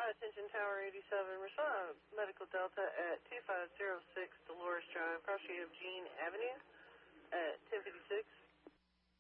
Attention Tower 87, respond Medical Delta at 2506 Dolores Drive, cross of Jean Avenue at 1056.